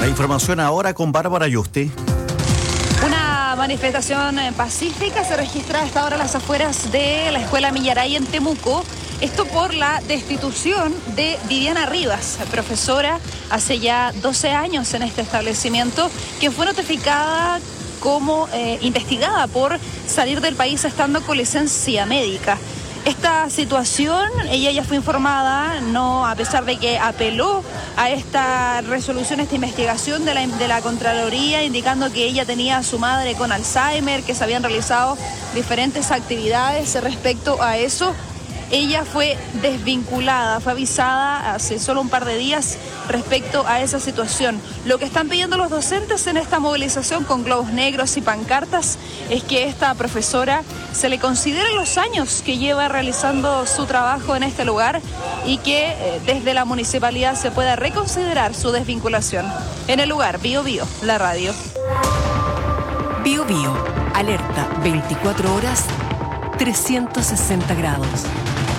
La información ahora con Bárbara Yuste. Una manifestación pacífica se registra a esta hora a las afueras de la Escuela Millaray en Temuco. Esto por la destitución de Viviana Rivas, profesora hace ya 12 años en este establecimiento, que fue notificada como investigada por salir del país estando con licencia médica. Esta situación, ella ya fue informada, no, a pesar de que apeló a esta resolución, esta investigación de la Contraloría, indicando que ella tenía a su madre con Alzheimer, que se habían realizado diferentes actividades respecto a eso. Ella fue desvinculada, fue avisada hace solo un par de días respecto a esa situación. Lo que están pidiendo los docentes en esta movilización con globos negros y pancartas es que esta profesora se le considere los años que lleva realizando su trabajo en este lugar y que desde la municipalidad se pueda reconsiderar su desvinculación. En el lugar, Bio Bio, la radio. Bio Bio, alerta 24 horas, 360 grados.